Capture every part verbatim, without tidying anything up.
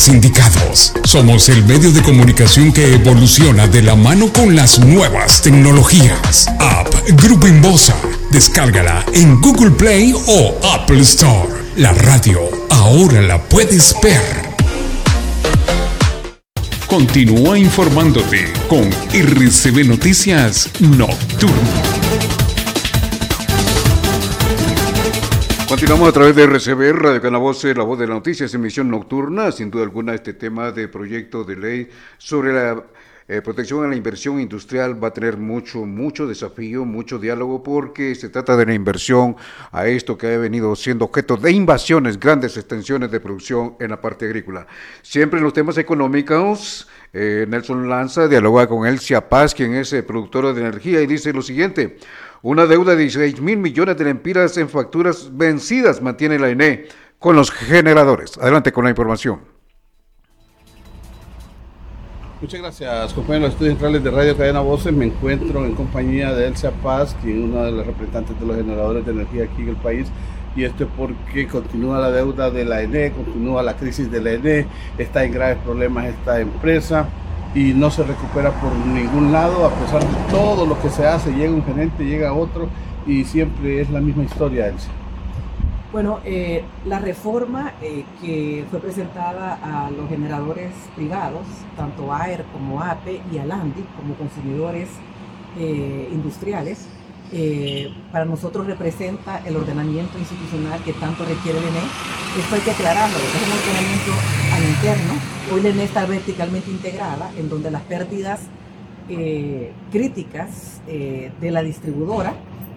los indicados. Somos el medio de comunicación que evoluciona de la mano con las nuevas tecnologías. App Grupo Inbosa. Descárgala en Google Play o Apple Store. La radio ahora la puedes ver. Continúa informándote con R C B Noticias Nocturno. Continuamos a través de R C B, Radio Canavoce, la voz de la noticia, emisión nocturna. Sin duda alguna, este tema de proyecto de ley sobre la eh, protección a la inversión industrial va a tener mucho, mucho desafío, mucho diálogo, porque se trata de la inversión a esto que ha venido siendo objeto de invasiones, grandes extensiones de producción en la parte agrícola. Siempre en los temas económicos, eh, Nelson Lanza dialoga con Elcia Paz, quien es eh, productora de energía, y dice lo siguiente: una deuda de dieciséis mil millones de lempiras en facturas vencidas mantiene la E N E con los generadores. Adelante con la información. Muchas gracias, compañeros de los estudios centrales de Radio Cadena Voces. Me encuentro en compañía de Elcia Paz, quien es una de las representantes de los generadores de energía aquí en el país. Y esto es porque continúa la deuda de la E N E, continúa la crisis de la E N E, está en graves problemas esta empresa y no se recupera por ningún lado, a pesar de todo lo que se hace. Llega un gerente, llega otro y siempre es la misma historia, Elcia. Bueno, eh, la reforma eh, que fue presentada a los generadores privados, tanto A E R como A P E y a LANDI como consumidores eh, industriales, eh, para nosotros representa el ordenamiento institucional que tanto requiere la E N E. Esto hay que aclararlo, es un ordenamiento al interno. Hoy la E N E está verticalmente integrada, en donde las pérdidas eh, críticas eh, de la distribuidora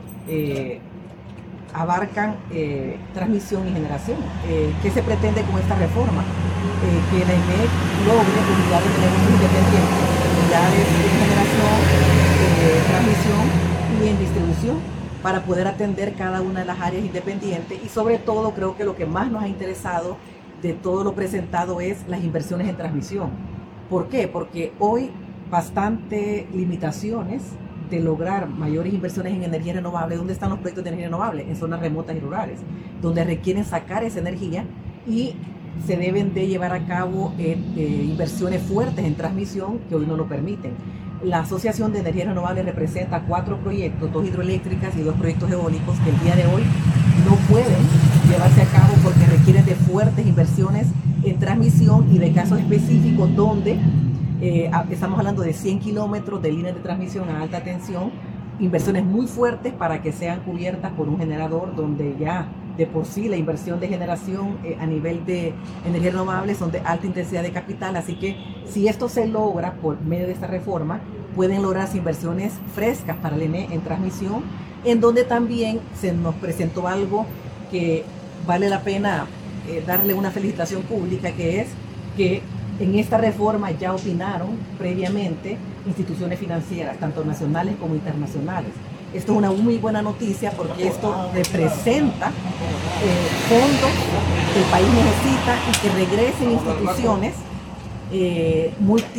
eh, abarcan eh, transmisión y generación. Eh, ¿Qué se pretende con esta reforma? Eh, que la E N E logre unidades de negocio independientes, unidades de generación, eh, transmisión y en distribución, para poder atender cada una de las áreas independientes. Y sobre todo, creo que lo que más nos ha interesado de todo lo presentado es las inversiones en transmisión. ¿Por qué? Porque hoy bastante limitaciones de lograr mayores inversiones en energía renovable. ¿Dónde están los proyectos de energía renovable? En zonas remotas y rurales, donde requieren sacar esa energía y se deben de llevar a cabo eh, eh, inversiones fuertes en transmisión que hoy no lo permiten. La Asociación de Energía Renovable representa cuatro proyectos, dos hidroeléctricas y dos proyectos eólicos, que el día de hoy no pueden llevarse a cabo porque requieren de fuertes inversiones en transmisión y de casos específicos donde eh, estamos hablando de cien kilómetros de líneas de transmisión a alta tensión, inversiones muy fuertes para que sean cubiertas por un generador, donde ya de por sí la inversión de generación eh, a nivel de energía renovable son de alta intensidad de capital. Así que si esto se logra por medio de esta reforma, pueden lograrse inversiones frescas para el E N E en transmisión, en donde también se nos presentó algo que vale la pena eh, darle una felicitación pública, que es que en esta reforma ya opinaron previamente instituciones financieras, tanto nacionales como internacionales. Esto es una muy buena noticia, porque esto representa eh, fondos que el país necesita y que regresen instituciones eh,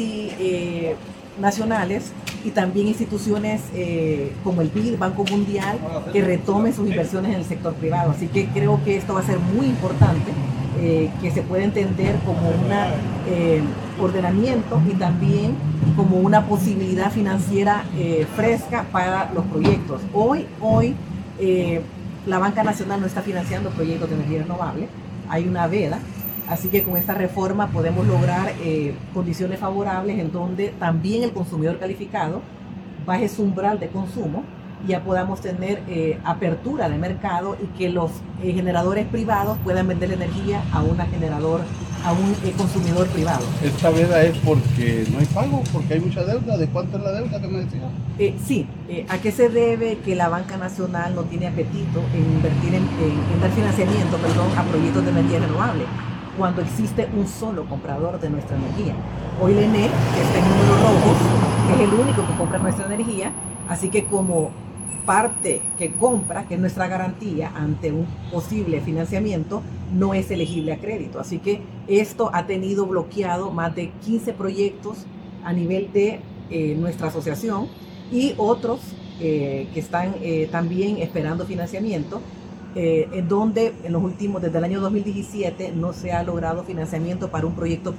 multinacionales eh, y también instituciones eh, como el B I D, Banco Mundial, que retomen sus inversiones en el sector privado. Así que creo que esto va a ser muy importante, eh, que se puede entender como un eh, ordenamiento y también como una posibilidad financiera eh, fresca para los proyectos. Hoy, hoy eh, la Banca Nacional no está financiando proyectos de energía renovable, hay una veda. Así que con esta reforma podemos lograr eh, condiciones favorables en donde también el consumidor calificado baje su umbral de consumo y ya podamos tener eh, apertura de mercado y que los eh, generadores privados puedan vender energía a, una generador, a un eh, consumidor privado. ¿Esta veda es porque no hay pago, porque hay mucha deuda? ¿De cuánto es la deuda que me decía? Eh, sí, eh, ¿a qué se debe que la Banca Nacional no tiene apetito en invertir en, en, en dar financiamiento, perdón, a proyectos de energía renovable, cuando existe un solo comprador de nuestra energía? Hoy la E N E, que está en números rojos, es el único que compra nuestra energía, así que como parte que compra, que es nuestra garantía ante un posible financiamiento, no es elegible a crédito. Así que esto ha tenido bloqueado más de quince proyectos a nivel de eh, nuestra asociación y otros eh, que están eh, también esperando financiamiento. Eh, en donde en los últimos, desde el año dos mil diecisiete, no se ha logrado financiamiento para un proyecto